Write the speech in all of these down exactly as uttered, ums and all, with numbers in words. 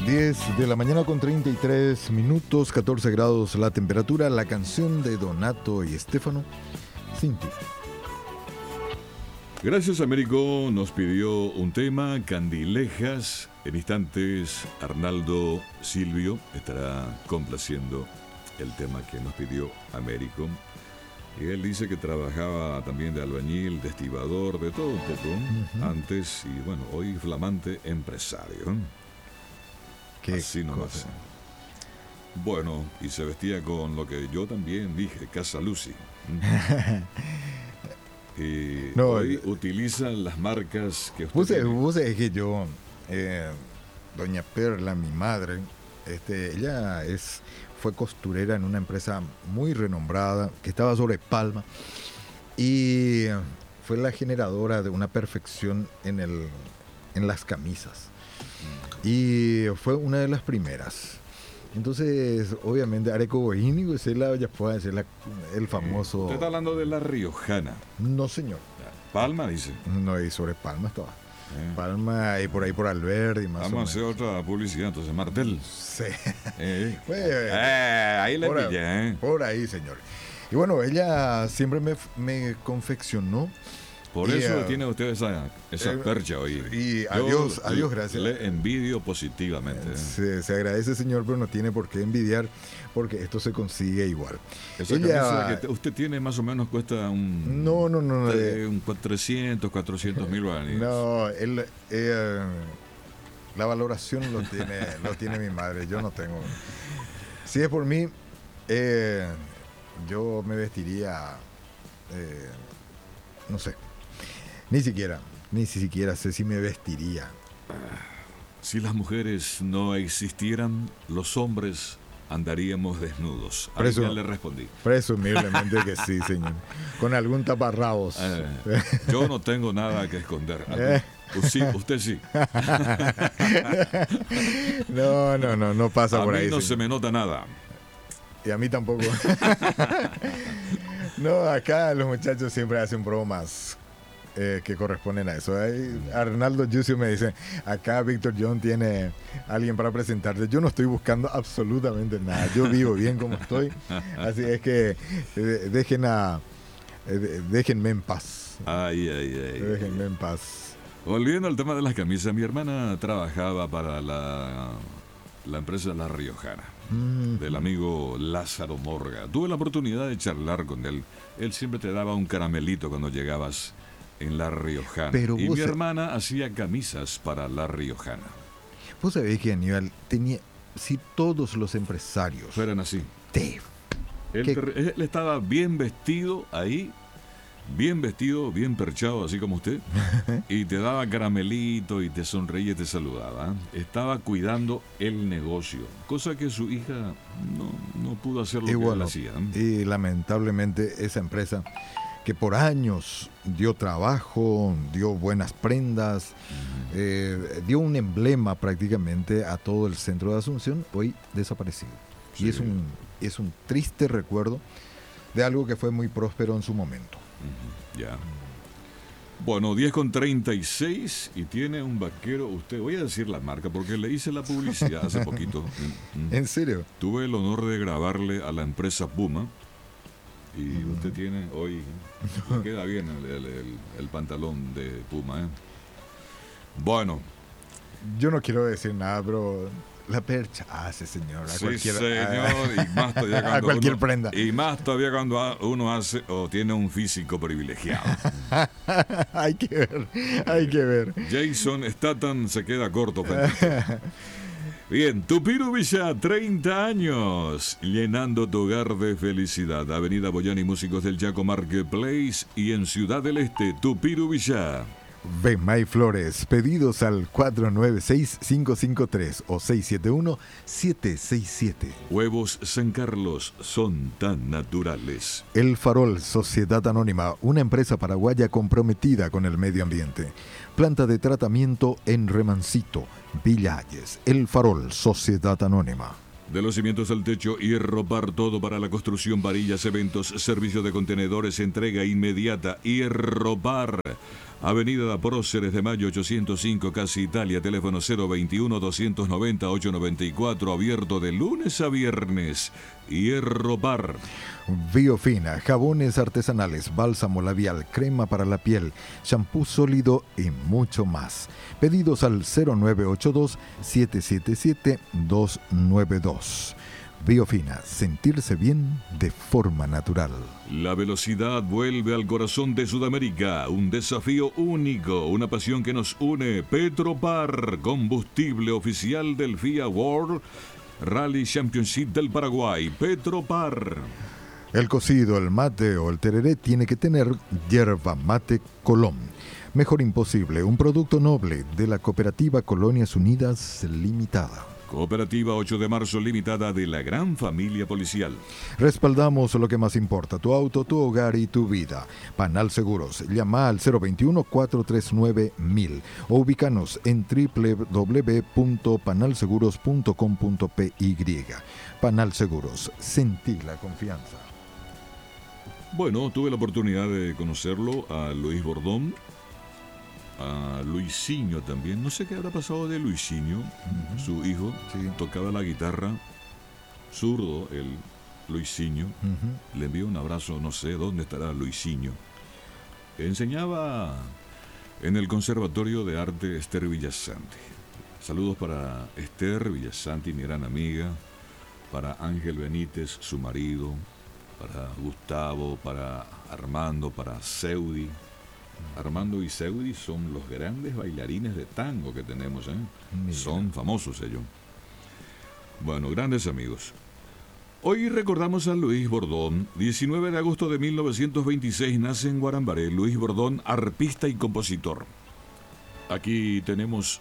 diez de la mañana con treinta y tres minutos, catorce grados la temperatura. La canción de Donato y Estefano, Sin ti. Gracias, Américo. Nos pidió un tema, Candilejas. En instantes, Arnaldo Silvio estará complaciendo el tema que nos pidió Américo. Y él dice que trabajaba también de albañil, de estibador, de todo un poco, uh-huh. antes, y bueno, hoy flamante empresario. Qué Así nomás. cosa. Bueno, y se vestía con lo que yo también dije, Casa Lucy. Y no, hoy eh, utilizan las marcas que usted puse, tiene. Puse que yo, eh, doña Perla, mi madre, este, ella es... fue costurera en una empresa muy renombrada que estaba sobre Palma y fue la generadora de una perfección en, el, en las camisas y fue una de las primeras. Entonces, obviamente, Areco Bohini, pues, ella ya puede ser la, el famoso... Usted está hablando de la riojana. No, señor. Palma, dice. No, y sobre Palma estaba. Eh. Palma y por ahí por Alberdi más Vamos a hacer otra publicidad entonces, Martel. Sí. Eh. Pues, eh, ahí le pilla, ¿eh? Por ahí, señor. Y bueno, ella siempre me, me confeccionó. Por y, eso uh, tiene usted esa, esa eh, percha hoy. Y adiós, Yo adiós, gracias. Le envidio positivamente. Eh, se, se agradece, señor, pero no tiene por qué envidiar, porque esto se consigue igual. Esa ella, camisa que usted tiene más o menos cuesta un... No, no, no. no de, un trescientos, cuatrocientos mil guaraníes. No, él, eh, la valoración lo tiene, lo tiene mi madre, yo no tengo. Si es por mí, eh, yo me vestiría, eh, no sé. Ni siquiera, ni siquiera sé si me vestiría. Si las mujeres no existieran, los hombres andaríamos desnudos. A Presu- ya le respondí. Presumiblemente que sí, señor. Con algún taparrabos. Eh, yo no tengo nada que esconder. Eh. Sí, usted sí. No, no, no, no pasa a por mí ahí. no señor. se me nota nada. Y a mí tampoco. No, acá los muchachos siempre hacen bromas eh, que corresponden a eso. Ahí Arnaldo Yucio me dice, acá Víctor John tiene alguien para presentarte. Yo no estoy buscando absolutamente nada. Yo vivo bien como estoy. Así es que eh, dejen a, eh, déjenme en paz. Ay, ay, ay. Déjenme en paz. Volviendo al tema de las camisas, mi hermana trabajaba para la, la empresa La Riojana, mm. del amigo Lázaro Morga. Tuve la oportunidad de charlar con él. Él siempre te daba un caramelito cuando llegabas en La Riojana. Pero y mi hermana hacía camisas para La Riojana. Vos sabés que Aníbal tenía, si todos los empresarios fueran así. Te, él, te, él estaba bien vestido ahí. Bien vestido, bien perchado, así como usted, y te daba caramelito y te sonreía y te saludaba. Estaba cuidando el negocio, cosa que su hija no, no pudo hacer lo y que bueno, él hacía. Y lamentablemente esa empresa que por años dio trabajo, dio buenas prendas, uh-huh. eh, dio un emblema prácticamente a todo el centro de Asunción, hoy desaparecido. Sí. Y es un, es un triste recuerdo de algo que fue muy próspero en su momento. Uh-huh, ya. Bueno, diez con treinta y seis y tiene un vaquero. Usted, voy a decir la marca porque le hice la publicidad hace poquito. ¿En serio? Tuve el honor de grabarle a la empresa Puma y uh-huh. usted tiene hoy. Le queda bien el, el, el, el pantalón de Puma, ¿eh? Bueno. Yo no quiero decir nada, pero la percha hace, ah, señor. A sí, cualquier, señor. A, y más todavía cuando a cualquier uno, prenda. Y más todavía cuando uno hace o tiene un físico privilegiado. Hay que ver, hay que ver. Jason Statham se queda corto. Bien, Tupiro Villa, treinta años, llenando tu hogar de felicidad. Avenida Boyani, Músicos del Yaco Marketplace y en Ciudad del Este, Tupiro Villa. Bemay Flores, pedidos al cuatro nueve seis, cinco cinco tres o seis siete uno, siete seis siete. Huevos San Carlos son tan naturales. El Farol, Sociedad Anónima, una empresa paraguaya comprometida con el medio ambiente. Planta de tratamiento en Remancito, Villa Hayes. El Farol, Sociedad Anónima. De los cimientos al techo, Hierropar, todo para la construcción, varillas, eventos, servicio de contenedores, entrega inmediata. Hierropar. Avenida Próceres de Mayo ochocientos cinco, Casi Italia, teléfono cero veintiuno, doscientos noventa, ochocientos noventa y cuatro, abierto de lunes a viernes. Hierro Bar. Biofina, jabones artesanales, bálsamo labial, crema para la piel, shampoo sólido y mucho más. Pedidos al cero nueve ocho dos, siete siete siete, dos nueve dos. Biofina, sentirse bien de forma natural. La velocidad vuelve al corazón de Sudamérica, un desafío único, una pasión que nos une. Petropar, combustible oficial del F I A World Rally Championship del Paraguay. Petropar. El cocido, el mate o el tereré tiene que tener yerba mate Colón. Mejor imposible, un producto noble de la Cooperativa Colonias Unidas Limitada. Cooperativa ocho de marzo Limitada de la gran familia policial. Respaldamos lo que más importa, tu auto, tu hogar y tu vida. Panal Seguros, llama al cero veintiuno, cuatrocientos treinta y nueve, mil o ubícanos en doble u doble u doble u punto panal seguros punto com punto p y. Panal Seguros, sentí la confianza. Bueno, tuve la oportunidad de conocerlo a Luis Bordón, a Luisinho también. No sé qué habrá pasado de Luisinho, uh-huh. Su hijo, sí. Tocaba la guitarra, zurdo, el Luisinho. Uh-huh. Le envío un abrazo, no sé dónde estará Luisinho. Enseñaba en el Conservatorio de Arte Esther Villasanti. Saludos para Esther Villasanti, mi gran amiga, para Ángel Benítez, su marido, para Gustavo, para Armando, para Seudi. Armando y Seudi son los grandes bailarines de tango que tenemos, ¿eh? Mira. Son famosos ellos. Bueno, grandes amigos. Hoy recordamos a Luis Bordón. diecinueve de agosto de mil novecientos veintiséis nace en Guarambaré Luis Bordón, arpista y compositor. Aquí tenemos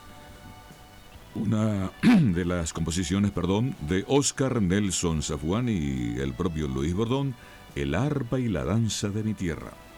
una de las composiciones, perdón, de Oscar Nelson Zafuán y el propio Luis Bordón, El arpa y la danza de mi tierra.